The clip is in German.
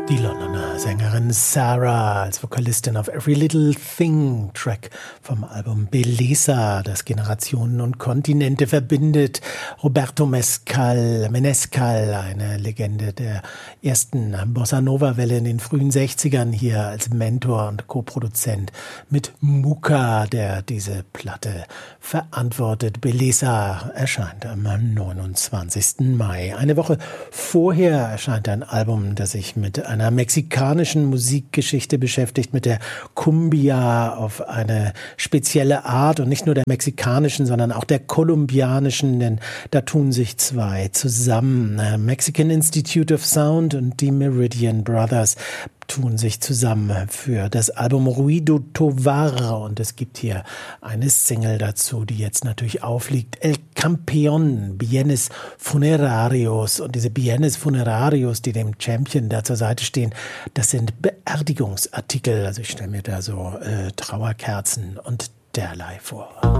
Die Londoner Sängerin Sarah als Vokalistin auf Every Little Thing, Track vom Album Beleza, das Generationen und Kontinente verbindet. Roberto Menescal, eine Legende der ersten Bossa-Nova-Welle in den frühen 60ern, hier als Mentor und Co-Produzent mit Muka, der diese Platte verantwortet. Beleza erscheint am 29. Mai. Eine Woche vorher erscheint ein Album, das sich mit einer mexikanischen Musikgeschichte beschäftigt, mit der Cumbia auf eine spezielle Art und nicht nur der mexikanischen, sondern auch der kolumbianischen, denn da tun sich zwei zusammen. Mexican Institute of Sound und die Meridian Brothers tun sich zusammen für das Album Ruido Tovar und es gibt hier eine Single dazu, die jetzt natürlich aufliegt. El Campeón, Bienes Funerarios, und diese Bienes Funerarios, die dem Champion da zur Seite stehen, das sind Beerdigungsartikel, also ich stelle mir da so Trauerkerzen und derlei vor.